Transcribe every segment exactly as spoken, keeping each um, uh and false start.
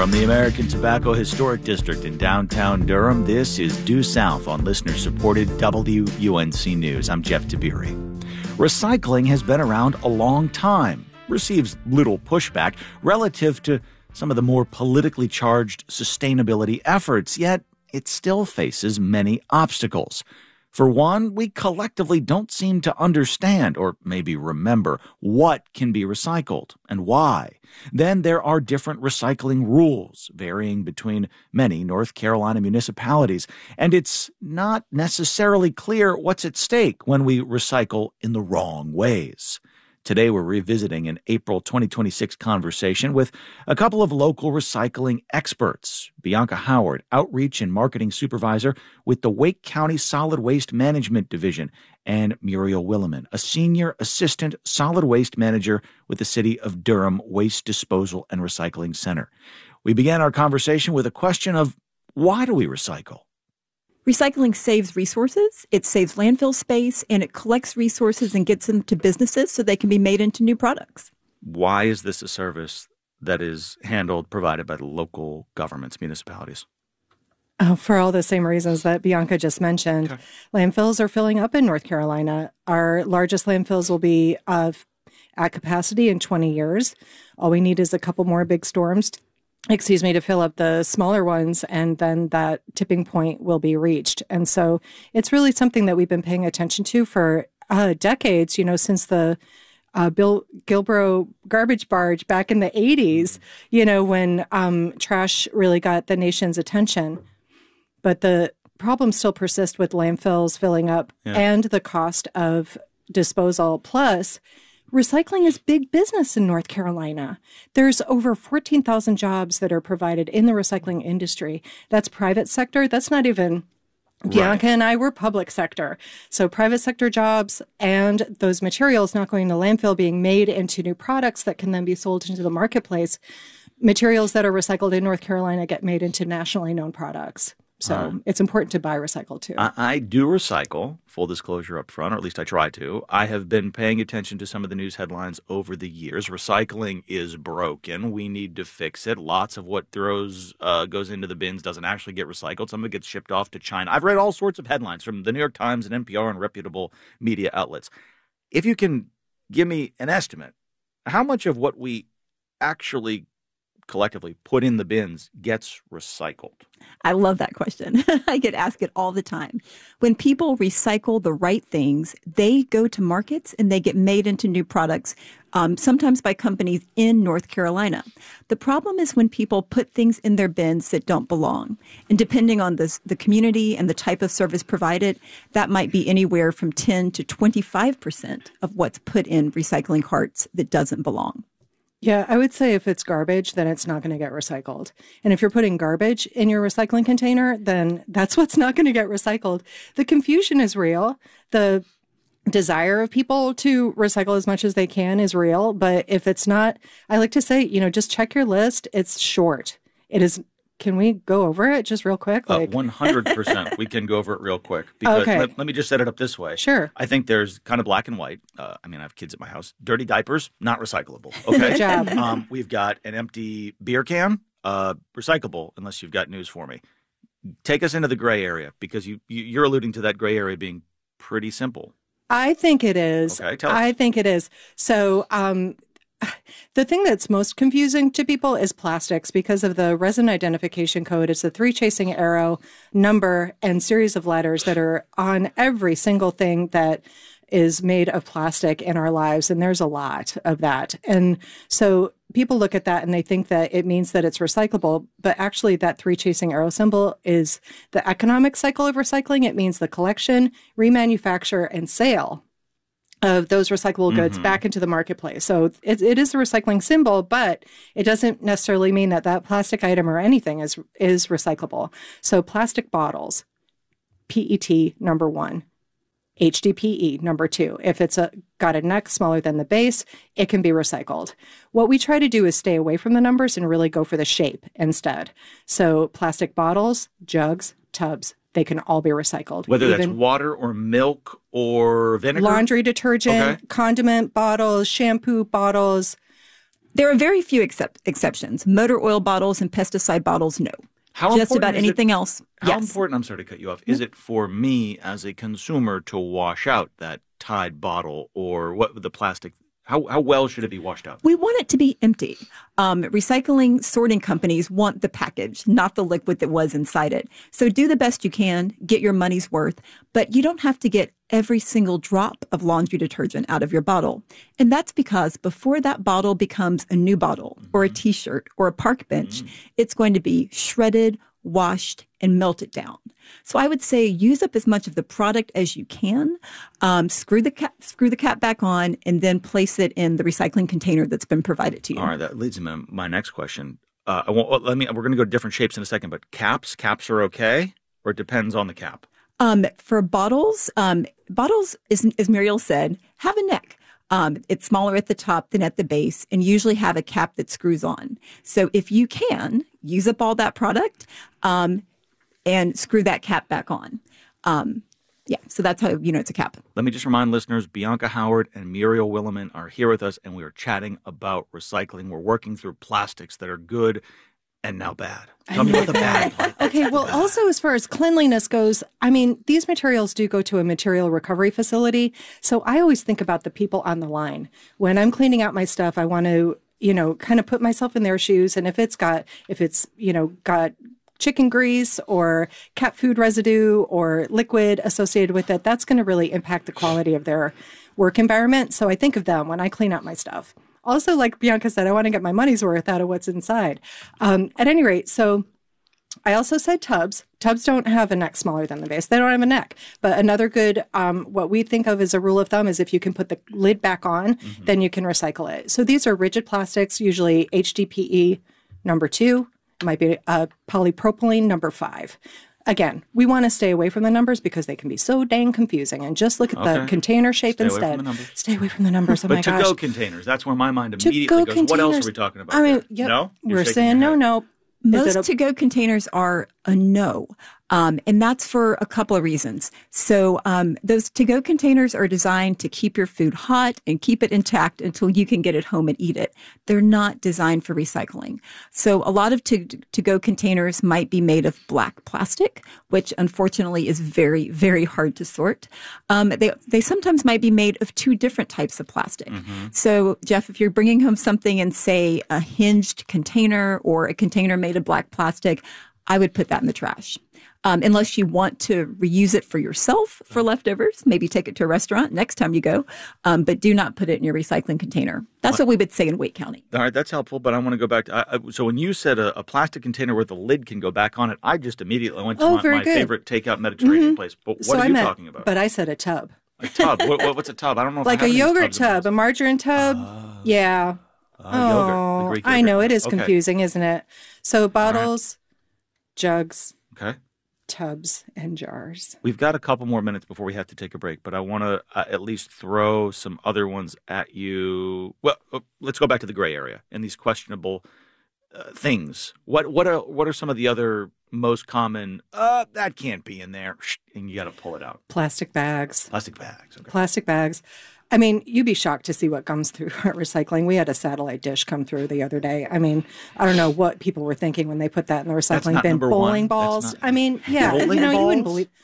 From the American Tobacco Historic District in downtown Durham, this is Due South on listener-supported W U N C News. I'm Jeff Tiberi. Recycling has been around a long time, receives little pushback relative to some of the more politically charged sustainability efforts, yet it still faces many obstacles. For one, we collectively don't seem to understand, or maybe remember, what can be recycled and why. Then there are different recycling rules, varying between many North Carolina municipalities, and it's not necessarily clear what's at stake when we recycle in the wrong ways. Today, we're revisiting an April twenty twenty-six conversation with a couple of local recycling experts. Bianca Howard, Outreach and Marketing Supervisor with the Wake County Solid Waste Management Division, and Muriel Williman, a Senior Assistant Solid Waste Manager with the City of Durham Waste Disposal and Recycling Center. We began our conversation with a question of, why do we recycle? Recycling saves resources, it saves landfill space, and it collects resources and gets them to businesses so they can be made into new products. Why is this a service that is handled, provided by the local governments, municipalities? Oh, for all the same reasons that Bianca just mentioned. Okay. Landfills are filling up in North Carolina. Our largest landfills will be uh, at capacity in twenty years. All we need is a couple more big storms excuse me, to fill up the smaller ones, and then that tipping point will be reached. And so it's really something that we've been paying attention to for uh, decades, you know, since the uh, Bill Gilbro garbage barge back in the eighties, you know, when um, trash really got the nation's attention. But the problems still persist with landfills filling up yeah. and the cost of disposal. Plus, recycling is big business in North Carolina. There's over fourteen thousand jobs that are provided in the recycling industry. That's private sector. That's not even Bianca right. and I were public sector. So private sector jobs and those materials not going to landfill being made into new products that can then be sold into the marketplace. Materials that are recycled in North Carolina get made into nationally known products. So uh, it's important to buy recycle, too. I, I do recycle, full disclosure up front, or at least I try to. I have been paying attention to some of the news headlines over the years. Recycling is broken. We need to fix it. Lots of what throws uh, goes into the bins doesn't actually get recycled. Some of it gets shipped off to China. I've read all sorts of headlines from the New York Times and N P R and reputable media outlets. If you can give me an estimate, how much of what we actually collectively put in the bins gets recycled? I love that question. I get asked it all the time. When people recycle the right things, they go to markets and they get made into new products, um, sometimes by companies in North Carolina. The problem is when people put things in their bins that don't belong. And depending on the, the community and the type of service provided, that might be anywhere from ten to twenty-five percent of what's put in recycling carts that doesn't belong. Yeah, I would say if it's garbage, then it's not going to get recycled. And if you're putting garbage in your recycling container, then that's what's not going to get recycled. The confusion is real. The desire of people to recycle as much as they can is real. But if it's not, I like to say, you know, just check your list. It's short. It is. Can we go over it just real quick? Like... Uh, one hundred percent. We can go over it real quick. Because okay. let, let me just set it up this way. Sure. I think there's kind of black and white. Uh, I mean, I have kids at my house. Dirty diapers, not recyclable. Okay. Good job. Um, we've got an empty beer can, uh, recyclable, unless you've got news for me. Take us into the gray area, because you, you, you're alluding to that gray area being pretty simple. I think it is. Okay, tell us. I think it is. So, um, the thing that's most confusing to people is plastics because of the resin identification code. It's the three chasing arrow number and series of letters that are on every single thing that is made of plastic in our lives. And there's a lot of that. And so people look at that and they think that it means that it's recyclable. But actually, that three chasing arrow symbol is the economic cycle of recycling. It means the collection, remanufacture, and sale of those recyclable goods mm-hmm. back into the marketplace. So it, it is a recycling symbol, but it doesn't necessarily mean that that plastic item or anything is is recyclable. So plastic bottles, P E T number one, H D P E number two. If it's a, got a neck smaller than the base, it can be recycled. What we try to do is stay away from the numbers and really go for the shape instead. So plastic bottles, jugs, tubs, they can all be recycled. Whether Even that's water or milk or vinegar? Laundry detergent, okay. condiment bottles, shampoo bottles, There are very few excep- exceptions. Motor oil bottles and pesticide bottles, no. How Just about anything it, else, How yes. important, I'm sorry to cut you off, is it for me as a consumer to wash out that Tide bottle or what the plastic? How how well should it be washed out? We want it to be empty. Um, recycling sorting companies want the package, not the liquid that was inside it. So do the best you can, get your money's worth, but you don't have to get every single drop of laundry detergent out of your bottle. And that's because before that bottle becomes a new bottle mm-hmm. or a T-shirt or a park bench, mm-hmm. it's going to be shredded, washed, and melted down. So I would say use up as much of the product as you can, um, screw the cap, screw the cap back on, and then place it in the recycling container that's been provided to you. All right, that leads me to my next question. Uh, I won't, let me. We're going to go to different shapes in a second, but caps, caps are okay, or it depends on the cap. Um, for bottles, um, bottles, as, as Muriel said, have a neck. Um, it's smaller at the top than at the base and usually have a cap that screws on. So if you can, use up all that product um, and screw that cap back on. Um, yeah, so that's how you know it's a cap. Let me just remind listeners, Bianca Howard and Muriel Williman are here with us, and we are chatting about recycling. We're working through plastics that are good and now bad. Tell me about the bad part. Okay, well, also as far as cleanliness goes, I mean, these materials do go to a material recovery facility. So I always think about the people on the line. When I'm cleaning out my stuff, I want to, you know, kind of put myself in their shoes. And if it's got, if it's, you know, got chicken grease or cat food residue or liquid associated with it, that's going to really impact the quality of their work environment. So I think of them when I clean out my stuff. Also, like Bianca said, I want to get my money's worth out of what's inside. Um, at any rate, so I also said tubs. Tubs don't have a neck smaller than the base. They don't have a neck. But another good, um, what we think of as a rule of thumb is if you can put the lid back on, mm-hmm. then you can recycle it. So these are rigid plastics, usually H D P E number two. It might be uh, polypropylene number five. Again, we want to stay away from the numbers because they can be so dang confusing. And just look at okay. the container shape stay instead. Away stay away from the numbers. Oh but my gosh. But to-go containers, that's where my mind immediately to-go goes. Containers, what else are we talking about? I mean, yep, no? You're we're saying no, no. Most a- to-go containers are a no, um, and that's for a couple of reasons. So um, those to-go containers are designed to keep your food hot and keep it intact until you can get it home and eat it. They're not designed for recycling. So a lot of to- to-go containers might be made of black plastic, which unfortunately is very, very hard to sort. Um, they they sometimes might be made of two different types of plastic. Mm-hmm. So Jeff, if you're bringing home something in, say, a hinged container or a container made of black plastic, I would put that in the trash. Um, unless you want to reuse it for yourself for leftovers, maybe take it to a restaurant next time you go, um, but do not put it in your recycling container. That's what we would say in Wake County. All right, that's helpful, but I want to go back to, I, I, so when you said a, a plastic container where the lid can go back on it, I just immediately went to oh, my, my favorite takeout Mediterranean mm-hmm. place. But what so are I you meant, talking about? But I said a tub. A tub? what, what, what's a tub? I don't know if like I have a yogurt tub, a margarine tub. Uh, yeah. Uh, oh, yogurt, the Greek yogurt. I know, it is okay. confusing, isn't it? So bottles, right. jugs. Okay. Tubs and jars. We've got a couple more minutes before we have to take a break, but I want to uh, at least throw some other ones at you. Well, uh, let's go back to the gray area and these questionable uh, things. What what are what are some of the other most common? Uh, that can't be in there, and you got to pull it out. Plastic bags. Plastic bags. Okay. Plastic bags. I mean, you'd be shocked to see what comes through recycling. We had a satellite dish come through the other day. I mean, I don't know what people were thinking when they put that in the recycling bin. Bowling one. balls. Not... I mean, yeah, you know, balls? You wouldn't believe.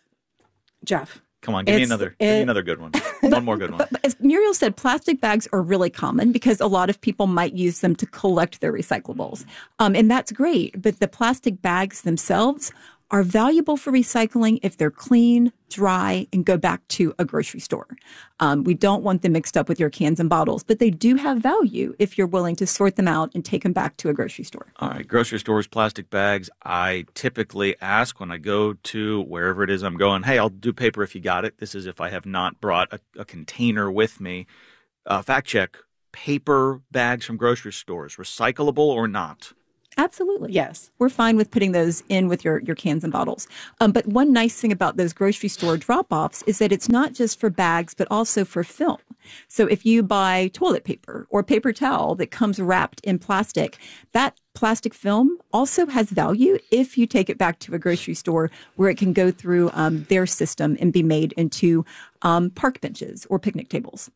Jeff. Come on, give me another. It, give me another good one. One more good one. But as Muriel said, plastic bags are really common because a lot of people might use them to collect their recyclables, um, and that's great. But the plastic bags themselves are valuable for recycling if they're clean, dry, and go back to a grocery store. Um, we don't want them mixed up with your cans and bottles, but they do have value if you're willing to sort them out and take them back to a grocery store. All right, grocery stores, plastic bags. I typically ask when I go to wherever it is I'm going, hey, I'll do paper if you got it. This is if I have not brought a, a container with me. Uh, fact check, paper bags from grocery stores, recyclable or not? Absolutely. Yes. We're fine with putting those in with your, your cans and bottles. Um, but one nice thing about those grocery store drop-offs is that it's not just for bags, but also for film. So if you buy toilet paper or paper towel that comes wrapped in plastic, that plastic film also has value if you take it back to a grocery store where it can go through um, their system and be made into um, park benches or picnic tables.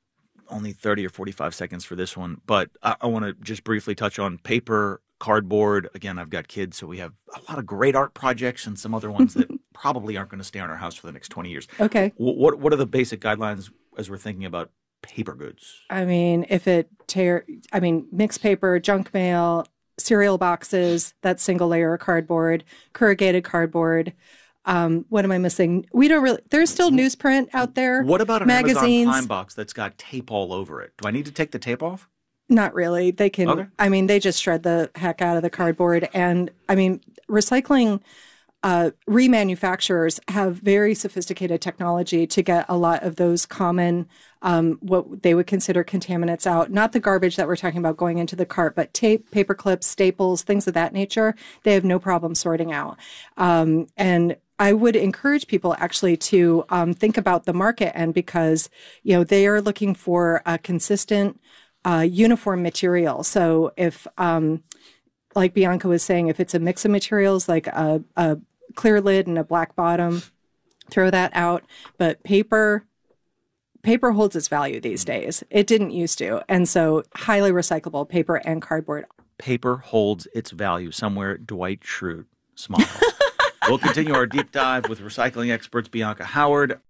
only thirty or forty-five seconds for this one, but I, I want to just briefly touch on paper, cardboard. Again, I've got kids, so we have a lot of great art projects and some other ones that probably aren't going to stay on our house for the next twenty years. Okay. W- what What are the basic guidelines as we're thinking about paper goods? I mean, if it tear, I mean, mixed paper, junk mail, cereal boxes, that's single layer of cardboard, corrugated cardboard. Um, what am I missing? We don't really, there's still newsprint out there. What about an magazines. Amazon Prime box that's got tape all over it? Do I need to take the tape off? Not really. They can, Okay. I mean, they just shred the heck out of the cardboard. And I mean, recycling uh, remanufacturers have very sophisticated technology to get a lot of those common, um, what they would consider contaminants out. Not the garbage that we're talking about going into the cart, but tape, paper clips, staples, things of that nature. They have no problem sorting out. Um, and I would encourage people actually to um, think about the market end because, you know, they are looking for a consistent, uh, uniform material. So if, um, like Bianca was saying, if it's a mix of materials like a, a clear lid and a black bottom, throw that out. But paper, paper holds its value these days. It didn't used to. And so highly recyclable paper and cardboard. Paper holds its value. Somewhere Dwight Schrute smiles. We'll continue our deep dive with recycling experts Bianca Howard,